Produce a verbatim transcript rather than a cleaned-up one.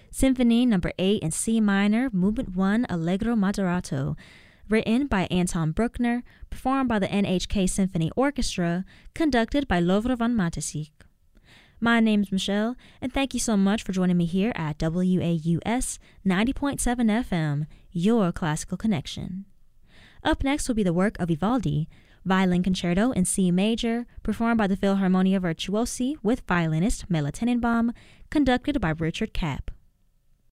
Symphony Number eight in C minor, Movement one, Allegro Moderato, written by Anton Bruckner, performed by the N H K Symphony Orchestra, conducted by Lovro van Matesik. My name's Michelle, and thank you so much for joining me here at W A U S ninety point seven F M, your classical connection. Up next will be the work of Vivaldi, Violin Concerto in C major, performed by the Philharmonia Virtuosi with violinist Mela Tenenbaum, conducted by Richard Kapp.